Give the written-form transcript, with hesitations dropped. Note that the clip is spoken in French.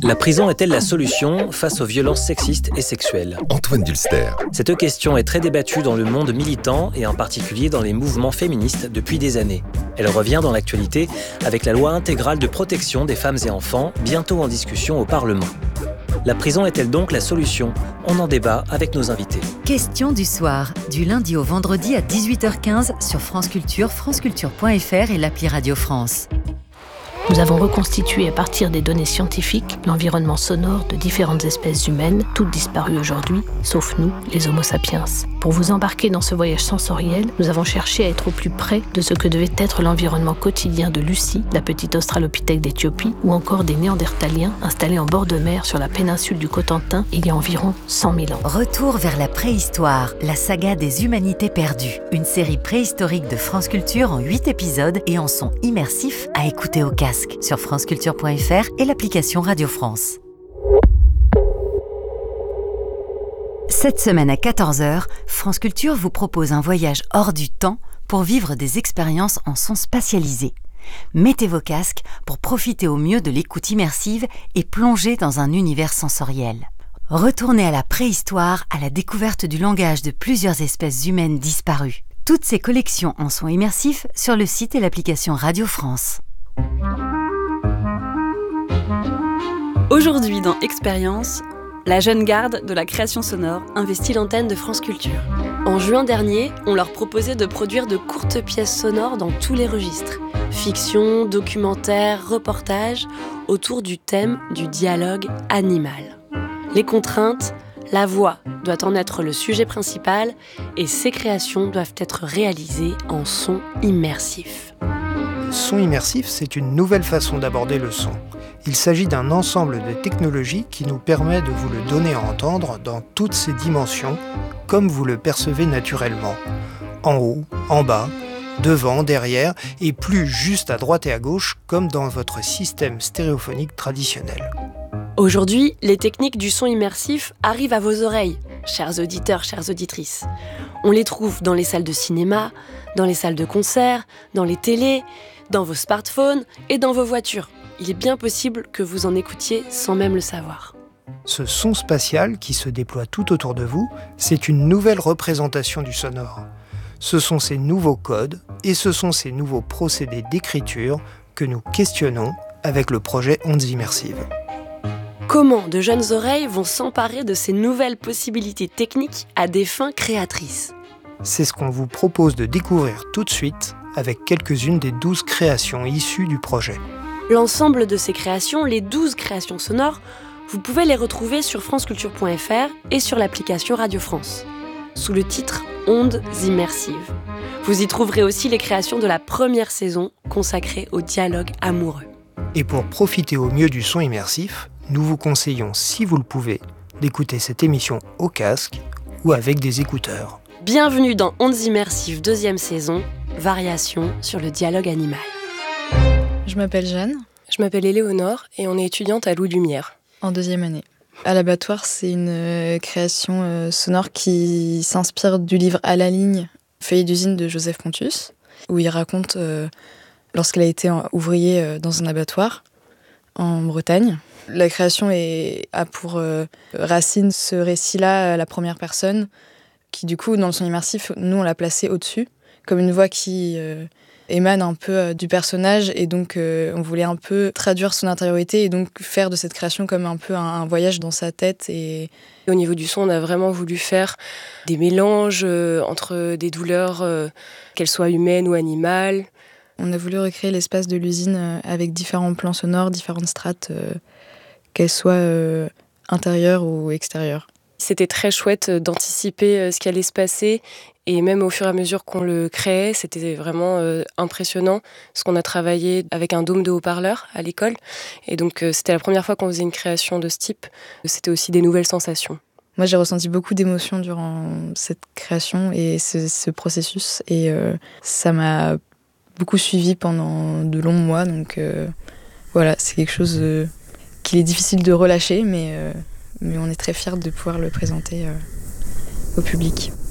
La prison est-elle la solution face aux violences sexistes et sexuelles ? Antoine Dulster. Cette question est très débattue dans le monde militant et en particulier dans les mouvements féministes depuis des années. Elle revient dans l'actualité avec la loi intégrale de protection des femmes et enfants, bientôt en discussion au Parlement. La prison est-elle donc la solution ? On en débat avec nos invités. Question du soir, du lundi au vendredi à 18h15 sur France Culture, franceculture.fr et l'appli Radio France. Nous avons reconstitué à partir des données scientifiques l'environnement sonore de différentes espèces humaines, toutes disparues aujourd'hui, sauf nous, les Homo sapiens. Pour vous embarquer dans ce voyage sensoriel, nous avons cherché à être au plus près de ce que devait être l'environnement quotidien de Lucie, la petite australopithèque d'Éthiopie, ou encore des Néandertaliens installés en bord de mer sur la péninsule du Cotentin il y a environ 100 000 ans. Retour vers la préhistoire, la saga des humanités perdues. Une série préhistorique de France Culture en 8 épisodes et en son immersif à écouter au casque sur franceculture.fr et l'application Radio France. Cette semaine à 14h, France Culture vous propose un voyage hors du temps pour vivre des expériences en son spatialisé. Mettez vos casques pour profiter au mieux de l'écoute immersive et plonger dans un univers sensoriel. Retournez à la préhistoire à la découverte du langage de plusieurs espèces humaines disparues. Toutes ces collections en son immersif sur le site et l'application Radio France. Aujourd'hui dans Expérience, la jeune garde de la création sonore investit l'antenne de France Culture. En juin dernier, on leur proposait de produire de courtes pièces sonores dans tous les registres. Fiction, documentaire, reportage, autour du thème du dialogue animal. Les contraintes, la voix doit en être le sujet principal et ces créations doivent être réalisées en son immersif. Son immersif, c'est une nouvelle façon d'aborder le son. Il s'agit d'un ensemble de technologies qui nous permet de vous le donner à entendre dans toutes ses dimensions, comme vous le percevez naturellement. En haut, en bas, devant, derrière, et plus juste à droite et à gauche, comme dans votre système stéréophonique traditionnel. Aujourd'hui, les techniques du son immersif arrivent à vos oreilles, chers auditeurs, chères auditrices. On les trouve dans les salles de cinéma, dans les salles de concert, dans les télés, dans vos smartphones et dans vos voitures. Il est bien possible que vous en écoutiez sans même le savoir. Ce son spatial qui se déploie tout autour de vous, c'est une nouvelle représentation du sonore. Ce sont ces nouveaux codes et ce sont ces nouveaux procédés d'écriture que nous questionnons avec le projet Ondes Immersives. Comment de jeunes oreilles vont s'emparer de ces nouvelles possibilités techniques à des fins créatrices ? C'est ce qu'on vous propose de découvrir tout de suite avec quelques-unes des 12 créations issues du projet. L'ensemble de ces créations, les 12 créations sonores, vous pouvez les retrouver sur franceculture.fr et sur l'application Radio France, sous le titre Ondes Immersives. Vous y trouverez aussi les créations de la première saison consacrée au dialogue amoureux. Et pour profiter au mieux du son immersif, nous vous conseillons, si vous le pouvez, d'écouter cette émission au casque ou avec des écouteurs. Bienvenue dans Ondes Immersives 2e saison, variation sur le dialogue animal. Je m'appelle Jeanne. Je m'appelle Éléonore et on est étudiante à Louis Lumière. En 2e année. À l'abattoir, c'est une création sonore qui s'inspire du livre À la ligne, Feuillet d'usine de Joseph Pontus, où il raconte lorsqu'elle a été ouvrier dans un abattoir en Bretagne. La création a pour racine ce récit-là à la première personne, qui du coup, dans le son immersif, nous on l'a placé au-dessus, comme une voix qui émane un peu du personnage, et donc on voulait un peu traduire son intériorité et donc faire de cette création comme un peu un voyage dans sa tête. Et au niveau du son, on a vraiment voulu faire des mélanges entre des douleurs, qu'elles soient humaines ou animales. On a voulu recréer l'espace de l'usine avec différents plans sonores, différentes strates, qu'elles soient intérieures ou extérieures. C'était très chouette d'anticiper ce qui allait se passer, et même au fur et à mesure qu'on le créait, c'était vraiment impressionnant, parce qu'on a travaillé avec un dôme de haut-parleurs à l'école, et donc c'était la première fois qu'on faisait une création de ce type. C'était aussi des nouvelles sensations. Moi, j'ai ressenti beaucoup d'émotions durant cette création et ce processus, et ça m'a beaucoup suivi pendant de longs mois, donc voilà, c'est quelque chose qu'il est difficile de relâcher, mais on est très fiers de pouvoir le présenter au public.